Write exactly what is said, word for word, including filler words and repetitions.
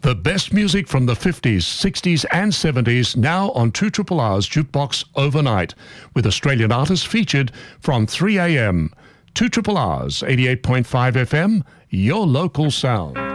The best music from the fifties, sixties and seventies now on two R R's Jukebox Overnight, with Australian artists featured from three a m. two R R's eighty-eight point five F M, your local sound.